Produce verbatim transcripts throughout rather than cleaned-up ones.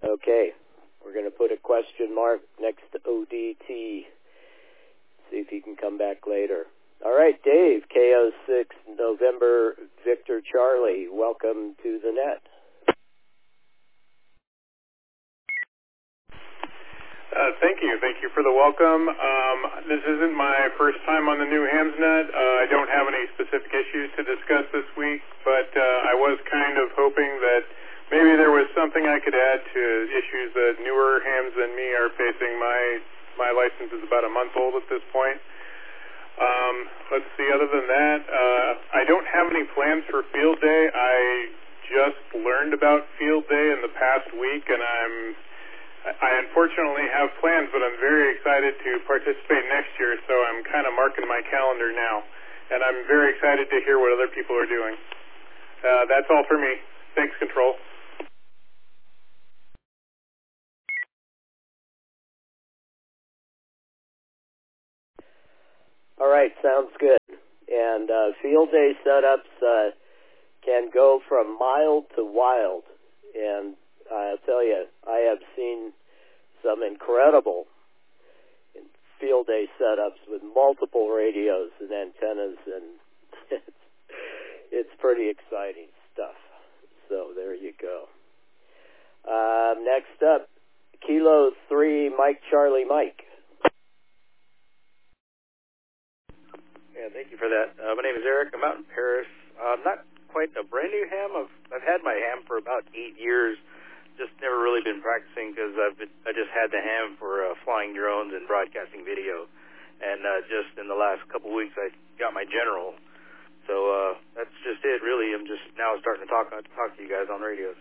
Okay, we're going to put a question mark next to O D T. See if he can come back later. All right, Dave, K O six November Victor Charlie, welcome to the net. Uh, thank you. Thank you for the welcome. Um, this isn't my first time on the new Hamsnet. Uh, I don't have any specific issues to discuss this week, but uh, I was kind of hoping that maybe there was something I could add to issues that newer hams than me are facing. My my license is about a month old at this point. Um, let's see, other than that, uh, I don't have any plans for Field Day. I just learned about Field Day in the past week, and I'm I unfortunately have plans, but I'm very excited to participate next year, so I'm kind of marking my calendar now. And I'm very excited to hear what other people are doing. Uh, that's all for me. Thanks, Control. All right, sounds good. And uh, field day setups uh, can go from mild to wild. And I'll tell you, I have seen some incredible field day setups with multiple radios and antennas, and it's, it's pretty exciting stuff. So there you go. Um, next up, Kilo three, Mike Charlie Mike. Yeah, thank you for that. Uh, my name is Eric. I'm out in Paris. I'm uh, not quite a brand new ham. I've I've had my ham for about eight years. Just never really been practicing because I've been, I just had the ham for uh, flying drones and broadcasting video, and uh, just in the last couple weeks I got my general. So uh, that's just it, really. I'm just now starting to talk uh, talk to you guys on radios.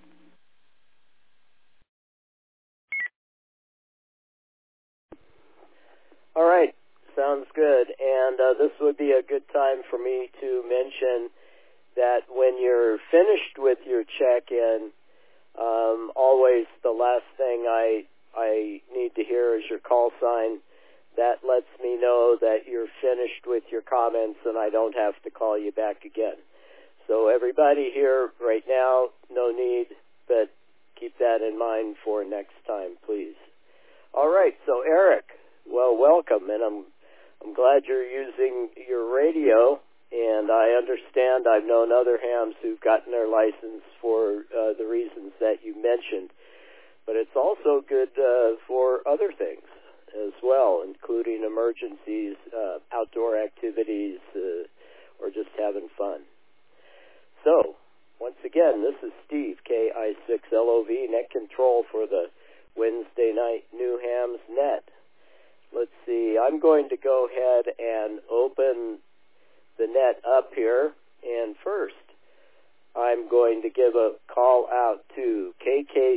All right, sounds good. And uh, this would be a good time for me to mention that when you're finished with your check-in, Um, always the last thing I I need to hear is your call sign. That lets me know that you're finished with your comments and I don't have to call you back again. So everybody here right now, no need, but keep that in mind for next time, please. All right, so Eric, well, welcome, and I'm I'm glad you're using your radio. And I understand I've known other hams who've gotten their license for uh, the reasons that you mentioned. But it's also good uh, for other things as well, including emergencies, uh, outdoor activities, uh, or just having fun. So, once again, this is Steve, K I six L O V, Net Control for the Wednesday night New Hams Net. Let's see, I'm going to go ahead and open the net up here, and first I'm going to give a call out to K K